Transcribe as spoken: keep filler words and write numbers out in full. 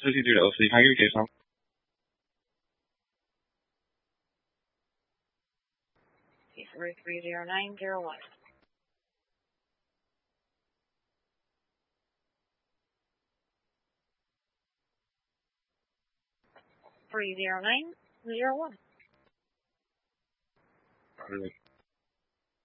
四 T 對流四睇幾手？ three three zero nine zero one. three zero nine zero one. Really?